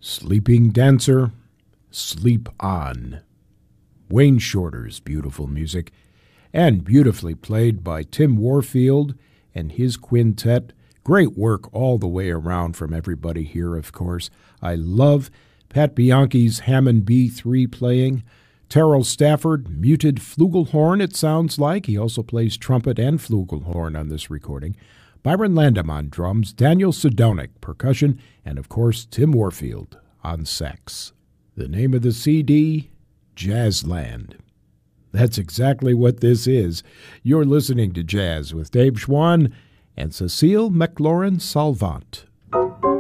Sleeping Dancer, Sleep On. Wayne Shorter's beautiful music, and beautifully played by Tim Warfield and his quintet. Great work all the way around from everybody here, of course. I love Pat Bianchi's Hammond B3 playing. Terrell Stafford, muted flugelhorn, it sounds like. He also plays trumpet and flugelhorn on this recording. Byron Landam drums, Daniel Sedonic percussion, and of course Tim Warfield on sax. The name of the CD, Jazzland. That's exactly what this is. You're listening to Jazz with Dave Schwann and Cecile McLaurin Salvant.